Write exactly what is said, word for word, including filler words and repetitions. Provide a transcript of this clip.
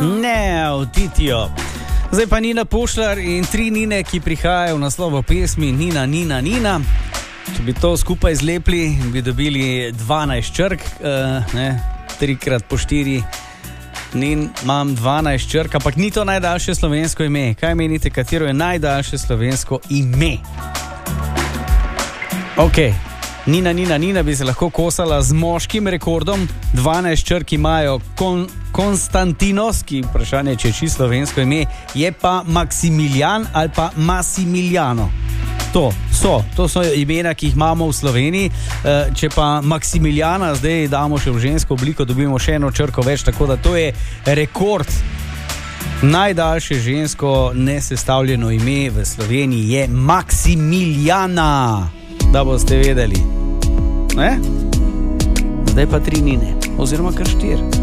Ne, Titijo. Zdaj pa Nina Pušlar in tri Nine, ki prihajajo v naslovu pesmi Nina, Nina, Nina. Če bi to skupaj zlepili, bi dobili dvanajst črk, uh, ne, trikrat po štiri. Nin, imam dvanajst črk, ampak ni to najdaljše slovensko ime. Kaj menite, katero je najdaljše slovensko ime? Ok, Nina, Nina, Nina bi se lahko kosala z moškim rekordom. dvanajst črk imajo kon, Konstantinos, ki vprašanje, če je čisto slovensko ime, je pa Maksimilijan ali pa Massimiliano. To so, to so imena, ki jih imamo v Sloveniji. Če pa Maksimilijana zdaj damo še v žensko obliko, dobimo še eno črko več, tako da to je rekord. Najdaljše žensko nesestavljeno ime v Sloveniji je Maksimilijana. Da boste vedeli. Ne? Zdaj pa tri Nine, oziroma kar štiri.